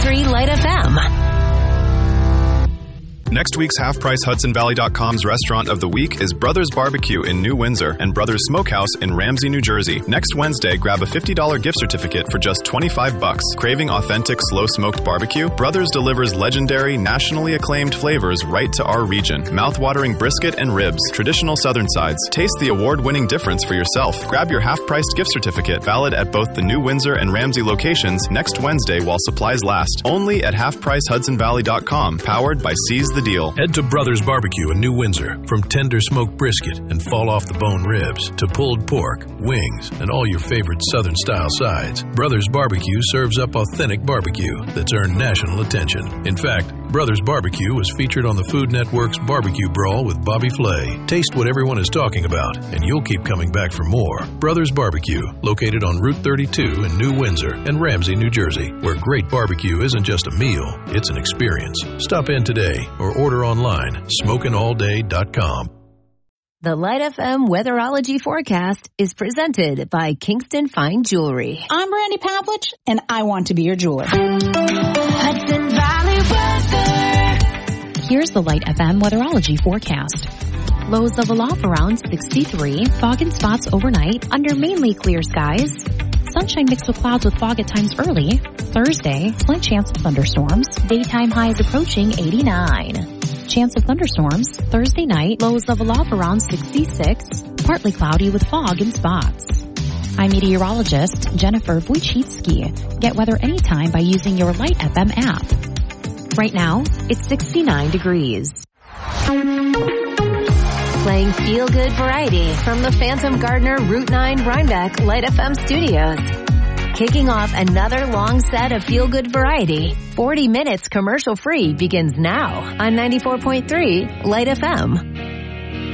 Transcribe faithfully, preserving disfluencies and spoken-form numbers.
three Light F M. Next week's Half Price Hudson Valley dot com's Restaurant of the Week is Brothers Barbecue in New Windsor and Brothers Smokehouse in Ramsey, New Jersey. Next Wednesday, grab a fifty dollars gift certificate for just twenty-five bucks. Craving authentic slow-smoked barbecue? Brothers delivers legendary, nationally acclaimed flavors right to our region. Mouth-watering brisket and ribs, traditional southern sides. Taste the award-winning difference for yourself. Grab your half-priced gift certificate, valid at both the New Windsor and Ramsey locations next Wednesday while supplies last. Only at Half Price Hudson Valley dot com, powered by Seize the Deal. Head to Brothers Barbecue in New Windsor. From tender smoked brisket and fall-off-the-bone ribs to pulled pork, wings, and all your favorite Southern-style sides, Brothers Barbecue serves up authentic barbecue that's earned national attention. In fact, Brothers Barbecue was featured on the Food Network's Barbecue Brawl with Bobby Flay. Taste what everyone is talking about, and you'll keep coming back for more. Brothers Barbecue, located on Route thirty-two in New Windsor and Ramsey, New Jersey, where great barbecue isn't just a meal, it's an experience. Stop in today or order online, smokin all day dot com. The Light F M Weatherology Forecast is presented by Kingston Fine Jewelry. I'm Randy Pavlich, and I want to be your jeweler. Hudson Valley weather. Here's the Light F M Weatherology Forecast. Lows level off around sixty-three, fog and spots overnight, under mainly clear skies. Sunshine mixed with clouds with fog at times early. Thursday, slight chance of thunderstorms. Daytime highs approaching eighty-nine. Chance of thunderstorms. Thursday night, lows level off around sixty-six. Partly cloudy with fog in spots. I'm meteorologist Jennifer Wojcicki. Get weather anytime by using your Light F M app. Right now, it's sixty-nine degrees. Playing feel-good variety from the Phantom Gardener Route nine Rhinebeck Light F M studios. Kicking off another long set of feel-good variety. forty minutes commercial-free begins now on ninety-four point three Light F M.